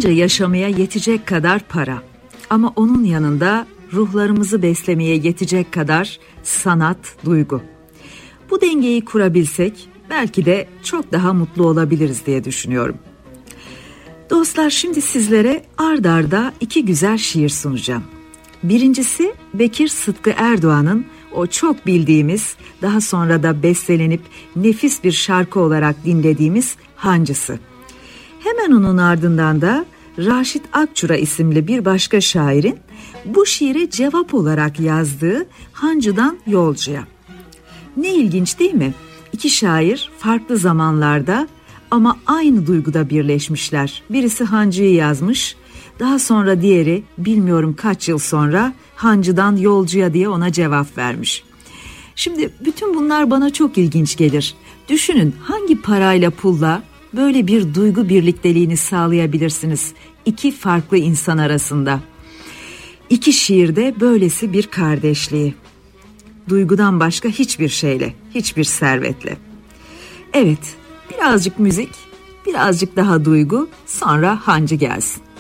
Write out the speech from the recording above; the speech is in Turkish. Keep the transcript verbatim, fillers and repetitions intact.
Anca yaşamaya yetecek kadar para. Ama onun yanında ruhlarımızı beslemeye yetecek kadar sanat, duygu. Bu dengeyi kurabilsek belki de çok daha mutlu olabiliriz diye düşünüyorum. Dostlar, şimdi sizlere ard arda iki güzel şiir sunacağım. Birincisi Bekir Sıtkı Erdoğan'ın o çok bildiğimiz, daha sonra da bestelenip nefis bir şarkı olarak dinlediğimiz Hancısı. Hemen onun ardından da Raşit Akçura isimli bir başka şairin bu şiire cevap olarak yazdığı Hancı'dan Yolcu'ya. Ne ilginç değil mi? İki şair farklı zamanlarda ama aynı duyguda birleşmişler. Birisi Hancı'yı yazmış, daha sonra diğeri bilmiyorum kaç yıl sonra Hancı'dan Yolcu'ya diye ona cevap vermiş. Şimdi bütün bunlar bana çok ilginç gelir. Düşünün, hangi parayla pulla böyle bir duygu birlikteliğini sağlayabilirsiniz iki farklı insan arasında? İki şiirde böylesi bir kardeşliği. Duygudan başka hiçbir şeyle, hiçbir servetle. Evet, birazcık müzik, birazcık daha duygu, sonra Hancı gelsin.